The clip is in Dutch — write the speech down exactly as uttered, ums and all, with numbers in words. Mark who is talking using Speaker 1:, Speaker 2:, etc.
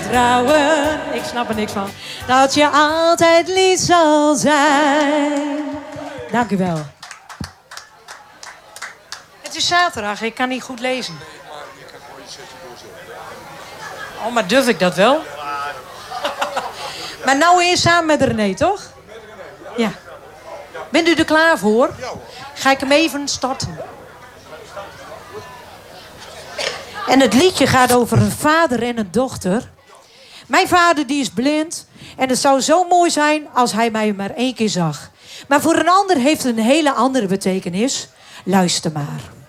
Speaker 1: vertrouwen, ik snap er niks van, dat je altijd lief zal zijn. Dank u wel. Het is zaterdag, ik kan niet goed lezen. Oh, maar durf ik dat wel? Maar nou eerst samen met René, toch? Ja. Bent u er klaar voor? Ga ik hem even starten. En het liedje gaat over een vader en een dochter. Mijn vader die is blind. En het zou zo mooi zijn als hij mij maar één keer zag. Maar voor een ander heeft het een hele andere betekenis. Luister maar.